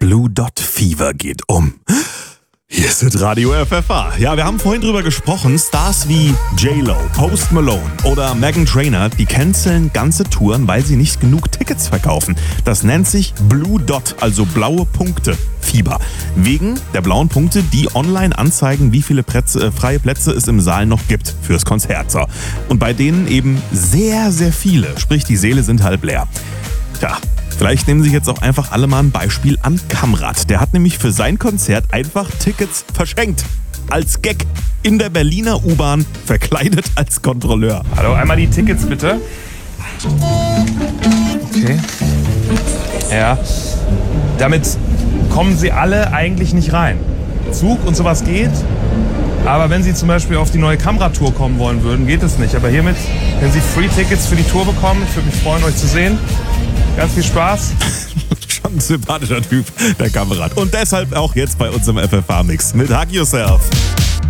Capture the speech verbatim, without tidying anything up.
Blue Dot Fever geht um. Hier ist Radio F F H. Ja, wir haben vorhin drüber gesprochen. Stars wie J-Lo, Post Malone oder Meghan Trainor, die canceln ganze Touren, weil sie nicht genug Tickets verkaufen. Das nennt sich Blue Dot, also blaue Punkte. Fieber. Wegen der blauen Punkte, die online anzeigen, wie viele Plätze, äh, freie Plätze es im Saal noch gibt fürs Konzert. So. Und bei denen eben sehr, sehr viele. Sprich, die Säle sind halb leer. Tja, vielleicht nehmen sich jetzt auch einfach alle mal ein Beispiel an Kamrat. Der hat nämlich für sein Konzert einfach Tickets verschenkt. Als Gag in der Berliner U-Bahn, verkleidet als Kontrolleur. Hallo, einmal die Tickets bitte. Okay. Ja. Damit kommen Sie alle eigentlich nicht rein. Zug und sowas geht. Aber wenn Sie zum Beispiel auf die neue Kamrat-Tour kommen wollen würden, geht es nicht. Aber hiermit, wenn Sie Free-Tickets für die Tour bekommen, ich würde mich freuen, euch zu sehen. Ganz viel Spaß. Schon ein sympathischer Typ, der Kamerad. Und deshalb auch jetzt bei uns im F F H-Mix mit Hug Yourself.